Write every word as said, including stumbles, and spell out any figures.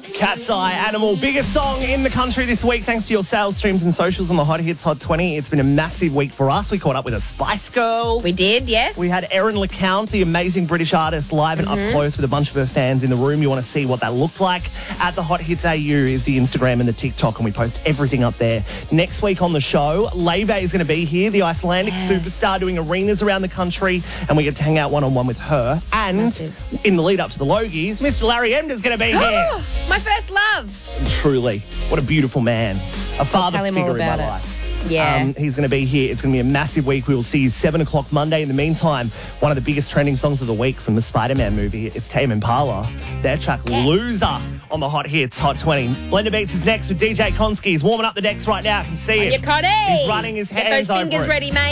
Cat's Eye, Animal, biggest song in the country this week thanks to your sales, streams and socials on the Hot Hits Hot twenty. It's been a massive week for us. We caught up with a Spice Girl. We did, yes. We had Erin LeCount, the amazing British artist, live and Mm-hmm. up close with a bunch of her fans in the room. You want to see what that looked like? At the Hot Hits A U is the Instagram and the TikTok, and we post everything up there. Next week on the show, Leve is going to be here, the Icelandic Yes. superstar doing arenas around the country, and we get to hang out one-on-one with her. And Massive. in the lead up to the Logies, Mister Larry Emder's going to be here. My first love. Truly, what a beautiful man. A father tell him all figure in my about it. life. Yeah. Um, he's going to be here. It's going to be a massive week. We will see you seven o'clock Monday. In the meantime, one of the biggest trending songs of the week from the Spider-Man movie, it's Tame Impala. Their track Yes. Loser on the Hot Hits Hot twenty. Blender Beats is next with D J Konski. He's warming up the decks right now. I can see On it. your Connie. He's running his Get hands those over fingers it. ready, mate.